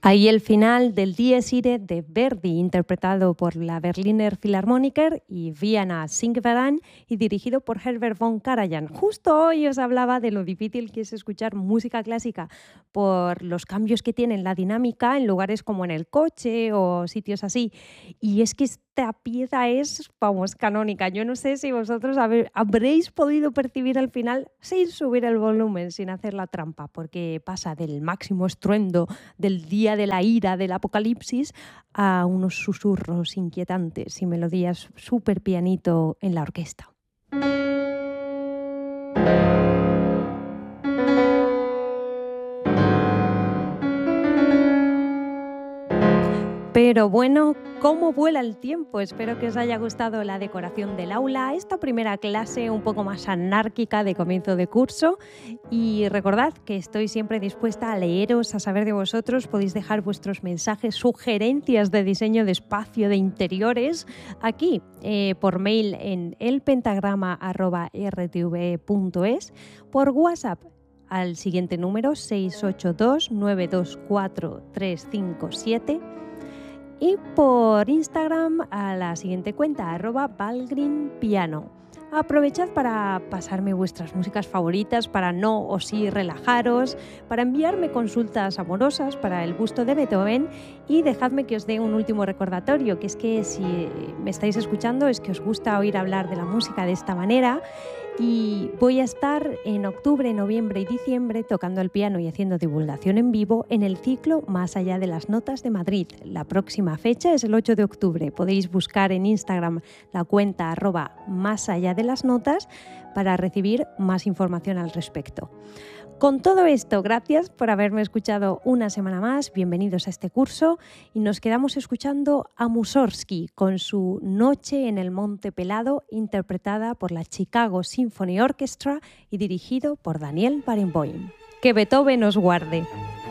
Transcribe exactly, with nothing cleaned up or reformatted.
Ahí el final del Dies Irae de Verdi, interpretado por la Berliner Philharmoniker y Vienna Singverein y dirigido por Herbert von Karajan. Justo hoy os hablaba de lo difícil que es escuchar música clásica por los cambios que tiene en la dinámica en lugares como en el coche o sitios así. Y es que esta pieza es, vamos, canónica. Yo no sé si vosotros habe- habréis podido percibir al final sin subir el volumen, sin hacer la trampa, porque pasa del máximo estruendo del día de la ira del apocalipsis a unos susurros inquietantes y melodías súper pianito en la orquesta. Pero bueno, ¿cómo vuela el tiempo? Espero que os haya gustado la decoración del aula, esta primera clase un poco más anárquica de comienzo de curso. Y recordad que estoy siempre dispuesta a leeros, a saber de vosotros. Podéis dejar vuestros mensajes, sugerencias de diseño de espacio, de interiores, aquí eh, por mail en elpentagrama arroba r t v punto es, por WhatsApp al siguiente número seis ocho dos nueve dos cuatro tres cinco siete y por Instagram a la siguiente cuenta, arroba valgrinpiano. Aprovechad para pasarme vuestras músicas favoritas, para no o sí relajaros, para enviarme consultas amorosas para el busto de Beethoven y dejadme que os dé un último recordatorio, que es que si me estáis escuchando es que os gusta oír hablar de la música de esta manera. Y voy a estar en octubre, noviembre y diciembre tocando el piano y haciendo divulgación en vivo en el ciclo Más allá de las notas de Madrid. La próxima fecha es el ocho de octubre. Podéis buscar en Instagram la cuenta arroba más allá de las notas para recibir más información al respecto. Con todo esto, gracias por haberme escuchado una semana más, bienvenidos a este curso y nos quedamos escuchando a Mussorgsky con su Noche en el Monte Pelado, interpretada por la Chicago Symphony Orchestra y dirigido por Daniel Barenboim. Que Beethoven os guarde.